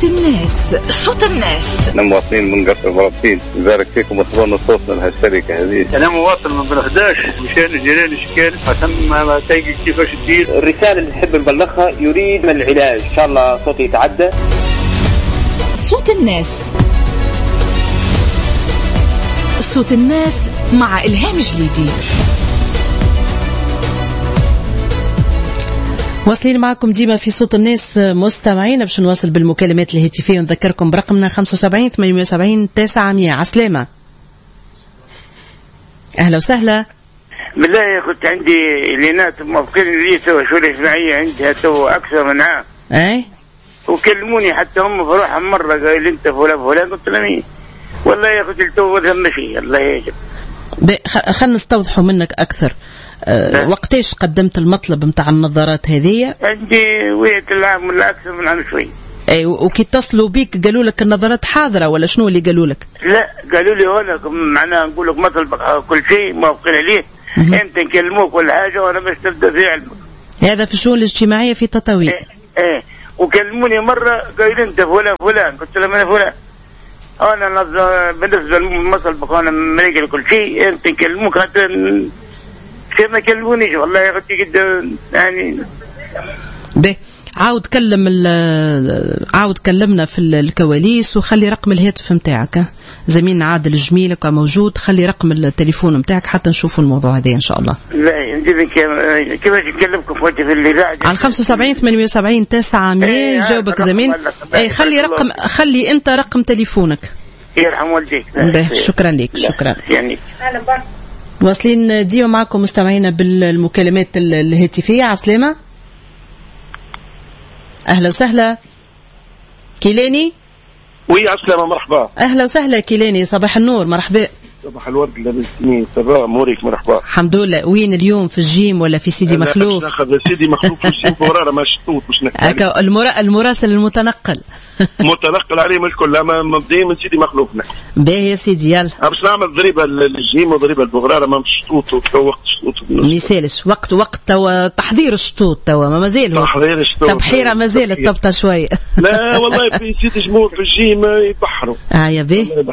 صوت الناس. صوت الناس. أنا مواطنين من قصر بلطين، نبارك فيكم وتضمنوا صوتنا لهالشركة هذه. أنا مواطن من بن 11 مشان الجيران شكال حسن ما تيجي كيفاش تدير. الرسالة اللي نحب نبلغها يريد من العلاج، إن شاء الله صوتي يتعدى. صوت الناس. صوت الناس مع إلهام جليدي. واصلين معكم ديما في صوت الناس مستمعين. باش نواصل بالمكالمات الهاتفية ونذكركم برقمنا 75 78 900. عسلامة. أهلا وسهلا. بالله كنت عندي لينات موافقين لي سوى شؤون اجتماعية عندها تو أكثر من عام. أي وكلموني حتى هم بروحهم مرة قال أنت فلان قلت له مين والله يا أخي تو ذم فيه الله يجب. خلنا نستوضحوا منك أكثر. وقتاش قدمت المطلب متاع النظارات هذه؟ عندي وية العام ولا أكثر من عام شوي. أي وكي اتصلوا بيك قالوا لك النظارات حاضرة ولا شنو اللي قالوا لك؟ لا قالوا لي هنا معناها نقول لك مطلبك كل شيء موافقين عليه. أنت نكلموك ولا حاجة وأنا مش تبدأ في علمك. هذا في الشؤون الاجتماعية في تطاوين. إيه وكلموني مرة قالوا أنت فلان قلت لهم أنا فلان. أنا بالنسبة للمطلبك أنا مريق كل شيء. أنت نكلموك حتى كيف ما كلمونيش والله يا اختي جدا يعني. به عاود كلمنا في الكواليس وخلي رقم الهاتف نتاعك. زميلنا عادل جميلك موجود، خلي رقم التليفون نتاعك حتى نشوفوا الموضوع هذا ان شاء الله. لا نجيب كيفاش نكلمكم في وقت في الاذاعه على 75 78 900. جاوبك زميل. اي خلي انت رقم تليفونك. يرحم والديك. به شكرا لك. شكرا يعني واصلين ديما معكم مستمعينا بالمكالمات الهاتفية. عسلامة. أهلا وسهلا كيلاني. وي عسلامة مرحبا. أهلا وسهلا كيلاني، صباح النور. مرحبا. صباح الورد لابسني سبا موريك مرحبا. الحمد لله. وين اليوم في الجيم ولا في سيدي مخلوف؟ ناخذ سيدي مخلوف في الجيم بورارة ما شطوط باش نحكي المراسل المتنقل متنقل عليهم الكل. اما مبدئيا من سيدي مخلوف. باهي يا سيدي يلا باش نعمل ضريبه للجيم وضريبه البغراره ما مش شطوط وقت شطوط ميسالش وقت توا تحضير الشطوط توا ما مازال هو تحضير الشطوط تبحيره مازالت تبطأ شويه. لا والله في سيدي جمهور في الجيم يبحروا. يا باهي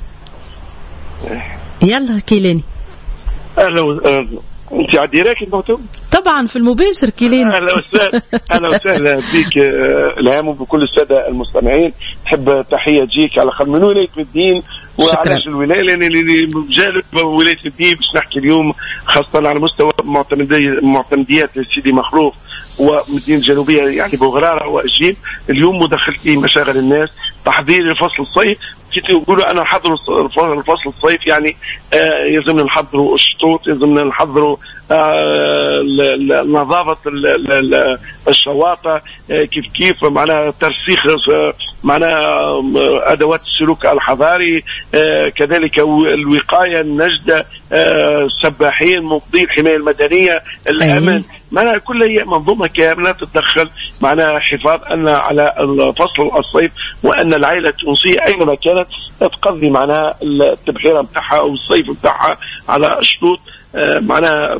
يلا كيلاني. اهلا انت عادي راكب موتو طبعا في المباشر كيلاني. اهلا وسهلا بك الهام وبكل الساده المستمعين. نحب تحيه تجيك على خل من ولايه الدين وعلاش الولايه لان جانب ولايه الدين باش نحكي اليوم خاصه على مستوى معتمديات سيدي مخلوف ومدينه الجنوبيه يعني بغراره والجيم. اليوم مداخلتي مشاغل الناس تحضير الفصل الصيف. كنت يقولوا انا نحضر الفصل الصيف يعني يلزمنا نحضروا الشطوط، يلزمنا نحضروا نظافه الشواطئ كيف معناها ترسيخ معناها ادوات السلوك الحضاري، كذلك الوقايه النجده، السباحين، مقضي الحمايه المدنيه، الامن. معناها كل هي منظومه كامله تتدخل معناها حفاظ ان على الفصل الصيف وان العائله التونسيه اينما كانت تقضي معناها التبحيره نتاعها او الصيف نتاعها على الشطوط معناها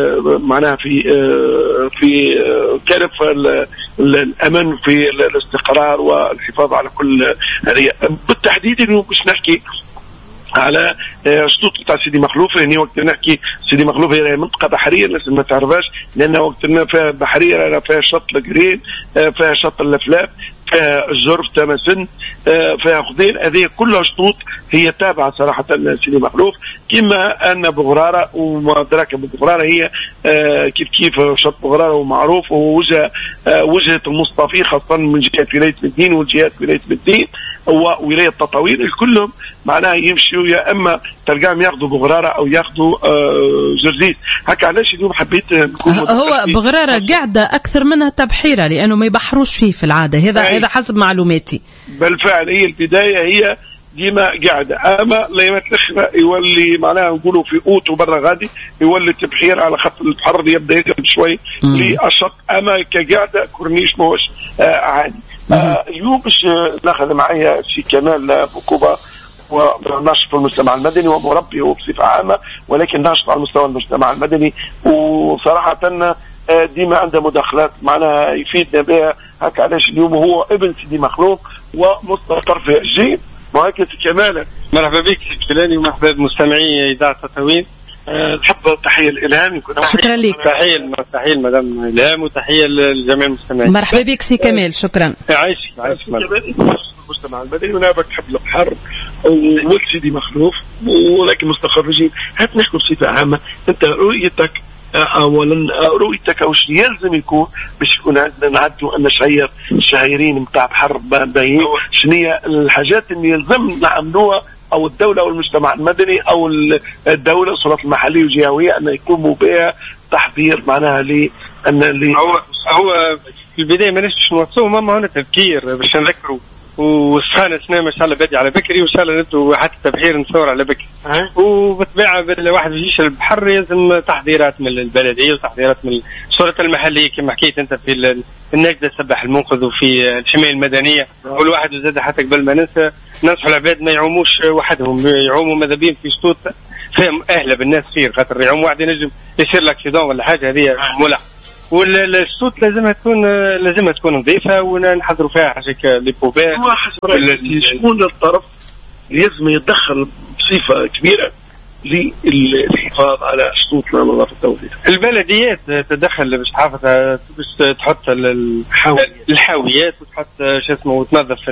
في كنف الامن في الاستقرار والحفاظ على كل هذه. بالتحديد اليوم باش نحكي على شطوط تاع سيدي مخلوف. يعني وقت نحكي سيدي مخلوف هي منطقه بحريه الناس ما تعرفهاش لان وقت فيها بحريه فيها شط القرين، فيها شط اللفلاف، فيها الجرف تمسن، فيها خضين. هذه كلها شطوط هي تابعه صراحه سيدي مخلوف. كما ان بغراره وما ادراك بغراره هي كيف شط بغراره ومعروف ووجهه المصطفي خاصه من جهه ولايه الدين وجهات ولايه الدين وولايه تطاوين الكلهم معناها يمشوا يا اما تلقاهم ياخذوا بغراره او ياخذوا جرزيز. هكا علاش اليوم حبيت نكون هو بغراره قاعده اكثر منها تبحيره لانه ما يبحروش فيه في العاده. هذا حسب معلوماتي. بالفعل هي البدايه هي ديما قاعده، اما لما تاخر يولي معناها نقولوا في اوت وبرا غادي يولي التبحير على خط البحر يبدا يقرب شوي للشط، اما كقاعده كورنيش موش عادي. اليوم باش ناخذ معايا في كمال بوكوبا وناشط في المجتمع المدني ومربي بصفه عامه، ولكن ناشط على مستوى المجتمع المدني وصراحه ديما عنده مداخلات معناها يفيدنا بها هكا علاش اليوم هو ابن سيدي مخلوف ومستقر في الجيل وهكا كمالا. مرحبا بك سي كلاني ومرحبا بمستمعي إذاعة تطاوين. نحب تحية الإلهام. شكرا لك. تحية مدام إلهام وتحية لجميع المستمعين. مرحبا بك سي كمال. شكرا. عايشك المجتمع المدني ونابك تحب البحر وولد سيدي مخلوف ولكن مستخرجين. هات نحكي بصفة عامة انت رؤيتك اولا رؤيتك وش يلزم يكون باش يكون عندنا نعدوا ان الشهيرين نتاع بحر باين شنو الحاجات اللي يلزم نعملوها او الدولة او المجتمع المدني او الدولة السلطات المحلية والجهوية ان يقوموا بها تحضير معناها لان اللي هو في البداية ما نشوفش نوصلوا ماما هنا تفكير باش نذكروا والسخانة سنة ما شاء الله بدي على بكري وإن شاء الله نبدو حتى التبحير نصور على بكري. وبالطبيعة الواحد يجيش البحر لازم تحضيرات من البلدية وتحضيرات من السلطة المحلية كما حكيت أنت في النجدة سباح المنقذ وفي الحماية المدنية. والواحد زاد حتى قبل ما ننسى ننصح العباد ما يعوموش وحدهم يعوموا ماذا بين في شطوط فهم أهلا بالناس خير خاطر يعوم واحد ينجم يصير لك شيطان ولا حاجة هذه ملح. والشطوط لازمها تكون نظيفة ونحضروا فيها حاجة للبوبات. شكون الطرف لازم يتدخل بصفة كبيرة للحفاظ على شطوطنا نظافة التوفير؟ البلديات تدخل باش تحافظ باش تحط الحاويات وتحط شو اسمه وتنظف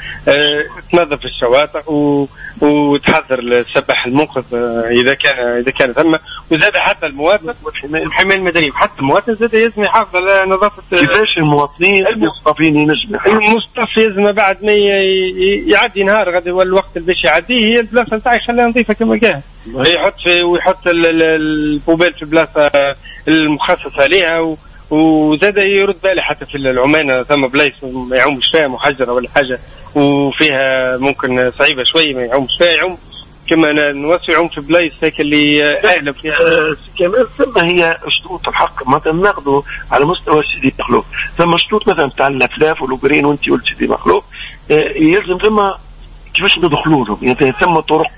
تنظف الشواطئ وتحضر السباح المنقذ اذا كان ثم. وزاد حتى المواطن والحماية المدنية حتى المواطن زاد لازم يحافظ على نظافة. كيفاش المواطنين المصطفين ينجم المصطف لازم بعد ما يعدي نهار غادي الوقت اللي باش يعديه هي البلاصة نتاعي خليها نظيفة كما كان ويحط البوبال في البلاصة المخصصة لها. وزاد يرد باله حتى في العمانة ثم بلايص ما يعومش فيها محجرة ولا حاجة وفيها ممكن صعيبة شوية ما يعومش فيها يعوم كما نوسع يعوم في بلايص هيك اللي أهلا فيها. كمان ثم هي شطوط الحق مثلا ناخذوا على مستوى سيدي مخلوف ثم شطوط مثلا تاع الأفلاف والوبرين وانت ولد سيدي مخلوف يلزم ثم كيفاش ندخلوا لهم يعني ثم طرق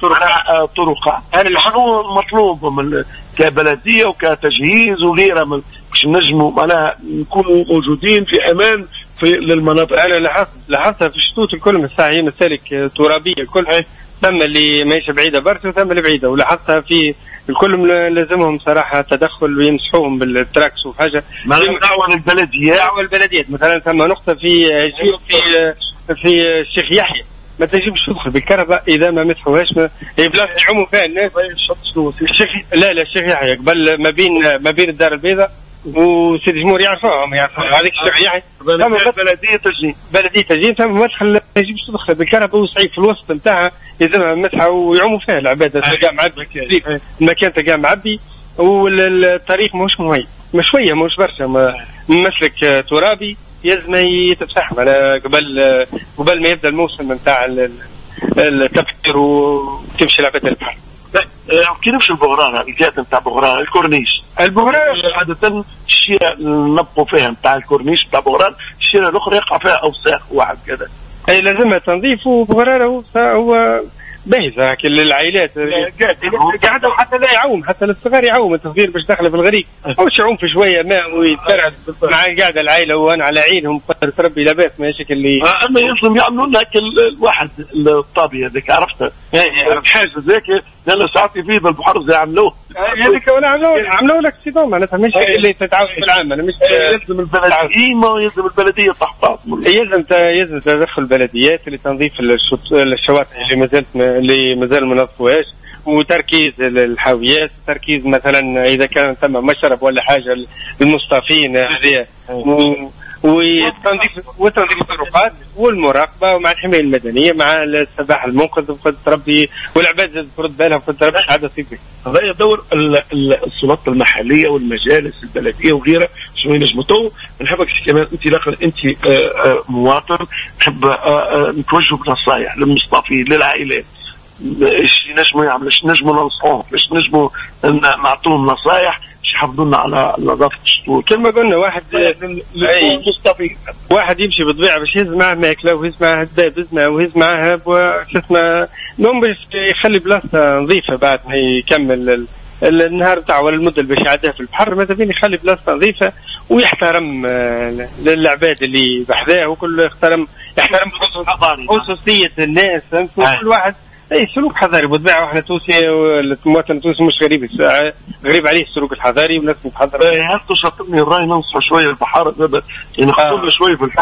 شنو المطلوب من كبلدية وكتجهيز وغيرها باش نجموا معناها نكونوا موجودين في امان في للمناطق. انا لاحظتها في الشطوط الكل من الساعه هي مسالك ترابيه الكل ثم اللي ماشي بعيده برشا وثم اللي بعيده. ولاحظتها في الكل لازمهم صراحه تدخل ويمسحوهم بالتراكس وحاجه دعوه البلديات مثلا ثم نقطه في الشيخ يحيى ما تجيبش تدخل بالكهرباء اذا ما مسحوهاش هي بلاصه يعوموا فيها الناس. الشيخ يحيى قبل ما بين الدار البيضاء وسيد الجمهور يعرفوهم هذيك الشيخ يحيى بلديه تجهيز ثم مدخل ما تجيبش تدخل بالكهرباء وصعيب في الوسط نتاعها يلزمها مسحه ويعوموا فيها العباد تلقى معبي المكان تلقى معبي والطريق مش مهيئ مش شويه مش برشا مسلك ترابي يلزم يتفسح قبل ما يبدا الموسم نتاع التفكير وتمشي لعبة البحر. كي نمشي البغران الجهات نتاع بغران الكورنيش عادة الشيرة نبقوا فيها نتاع الكورنيش نتاع بغران الشيرة الأخرى يقع فيها أوساخ واحد كذا أي لازمها تنظيف. وبغران هو باهظة للعائلات قاعدة وحتى لا يعوم حتى للصغار يعوم التفكير باش داخله في الغريق أوش يعوم في شوية ماء ويتفرعد مع قاعدة العائلة وأنا على عينهم قدر تربي لاباس ما يشكل اللي أما يلزم يعملوا لك الواحد الطابية ذيك عرفتها حاجة ذيك لأنه ساعات يفيد البحر زي عملوه هذيك ولا عملوا لك سيدون معناتها مش اللي تتعاون في العام أنا مش يلزم البلدية ما يلزم البلدية تحت يلزم تدخل البلديات لتنظيف الشواطئ اللي مازال ما نظفوهاش وتركيز الحاويات تركيز مثلا إذا كان ثم مشرب ولا حاجة المصطفين هذه وتنظيف الطرقات والمراقبة ومع الحماية المدنية مع السباح المنقذ وقد تربي والعباد ترد بالها وقد تربي هذا صيفي. هذا دور السلطات المحلية والمجالس البلدية وغيرها شنو ينجموا تو نحبك كمان انت مواطن نحب نتوجه بنصائح للمصطفين للعائلات ايش نجموا يعملوا ايش نجموا ننصحوهم ايش نجموا نعطوهم نصائح يحافظوا لنا على نظافة الشطوط. كما قلنا واحد يمشي بالطبيعة باش يهز معاه ماكلة ويهز معاه الدابز ويهز معاه شو اسمه نوم باش يخلي بلاصة نظيفة بعد ما يكمل النهار تاعو ولا المده اللي باش يعديها في البحر، ماذا بين يخلي بلاصه نظيفه ويحترم للعباد اللي بحذاه، وكل يحترم خصوصيه الناس. كل واحد اي سلوك حضاري بالطبيعه، واحنا توسي المواطن التونسي مش غريب عليه السلوك الحضاري وناس متحضره. هل تشاطرني الراي ننصح شويه البحار يعني نقصر شويه في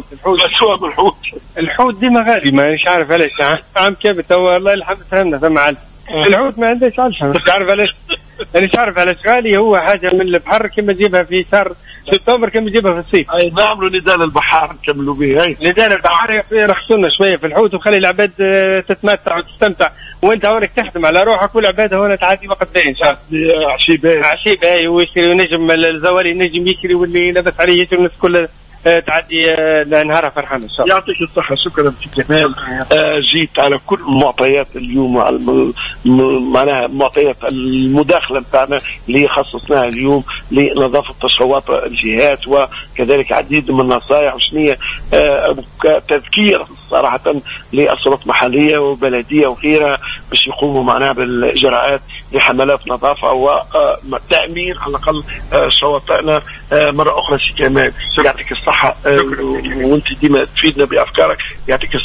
الحوت ديما غالي، مانيش عارف علاش. عام كابت والله الحمد فهمنا ثم عالم الحوت ما عندهاش عالم، مش عارف علاش. مانيش عارف علاش غالي. هو حاجه من البحر كما تجيبها في شهر سبتمبر كما تجيبها في الصيف. اي نعملوا نداء للبحار نكملوا به. اي نداء للبحار رخصونا شويه في الحوت وخلي العباد تتمتع وتستمتع، وانت هونك تخدم على روحك والعباد هون تعدي وقت باهي ان شاء الله. عشي باهي ويشري ونجم الزوالي نجم يشري واللي لبس عليه يشري الناس كلها تعدي نهارها فرحان ان شاء الله. يعطيك الصحه. شكرا سي كمال. جيت على كل المعطيات اليوم، على معناها معطيات المداخله نتاعنا اللي خصصناها اليوم لنظافه شواطئ الجهات، وكذلك عديد من النصائح وشنية تذكير صراحه للسلطات المحليه وبلديه وغيرها باش يقوموا معناها بالاجراءات لحملات نظافه وتامين على الاقل شواطئنا. مره اخرى سي كمال يعطيك الصحه، وانت ديما تفيدنا بافكارك. يعطيك